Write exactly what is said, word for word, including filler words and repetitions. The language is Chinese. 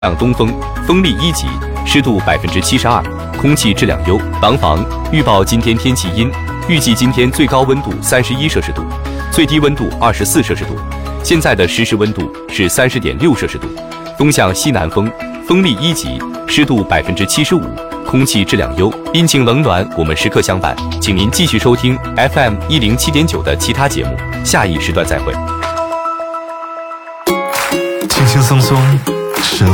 向东风，风力一级，湿度百分之七十二，空气质量优。廊坊预报今天天气阴，预计今天最高温度三十一摄氏度，最低温度二十四摄氏度。现在的实时温度是三十点六摄氏度，风向西南风，风力一级，湿度百分之七十五，空气质量优。阴晴冷暖，我们时刻相伴，请您继续收听 F M 一零七点九的其他节目，下一时段再会。 轻轻松松